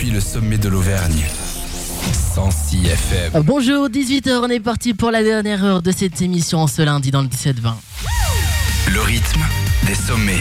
depuis le sommet de l'Auvergne. 106 FM. Bonjour, 18h, on est parti pour la dernière heure de cette émission ce lundi dans le 17-20. Le rythme des sommets.